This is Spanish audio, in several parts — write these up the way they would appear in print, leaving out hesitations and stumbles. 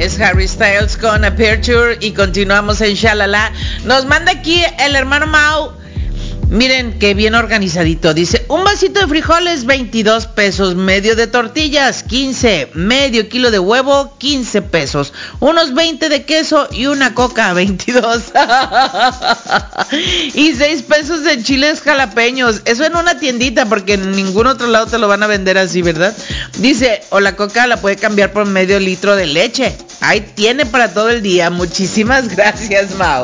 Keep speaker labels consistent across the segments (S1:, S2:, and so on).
S1: Es Harry Styles con Aperture y continuamos en Shalala. Nos manda aquí el hermano Mau. Miren qué bien organizadito. Dice, un vasito de frijoles, 22 pesos. Medio de tortillas, 15. Medio kilo de huevo, 15 pesos. Unos 20 de queso y una coca, 22. Y 6 pesos de chiles jalapeños. Eso en una tiendita, porque en ningún otro lado te lo van a vender así, ¿verdad? Dice, o la coca la puede cambiar por medio litro de leche. Ahí tiene para todo el día. Muchísimas gracias, Mau.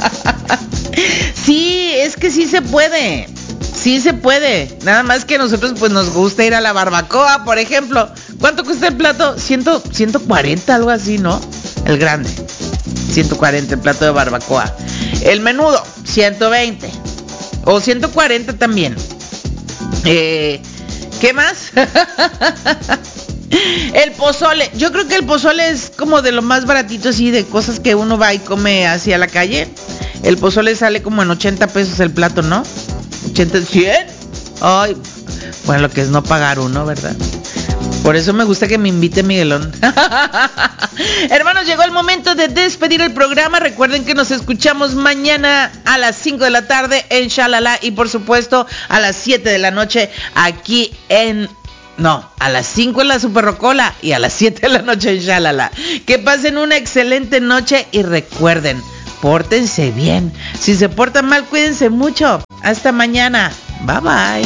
S1: Sí, es que sí se puede. Sí se puede. Nada más que a nosotros pues nos gusta ir a la barbacoa, por ejemplo. ¿Cuánto cuesta el plato? 140, algo así, ¿no? El grande. 140 el plato de barbacoa. El menudo, 120. O 140 también. ¿Qué más? El pozole. Yo creo que el pozole es como de lo más baratito así, de cosas que uno va y come hacia la calle. El pozole sale como en 80 pesos el plato, ¿no? 80, 100. Ay, bueno, lo que es no pagar uno, ¿verdad? Por eso me gusta que me invite Miguelón. Hermanos, llegó el momento de despedir el programa. Recuerden que nos escuchamos mañana a las 5 de la tarde en Shalala. Y por supuesto a las 7 de la noche aquí en... No, a las 5 en la Super Rocola y a las 7 de la noche en Shalala. Que pasen una excelente noche y recuerden, pórtense bien. Si se portan mal, cuídense mucho. Hasta mañana. Bye bye.